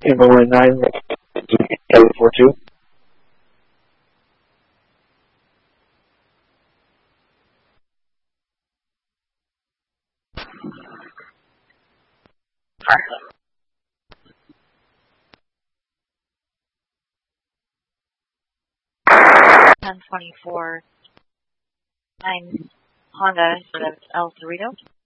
Invo 9, 842. Ten 24. I'm Honda instead of El Cerrito.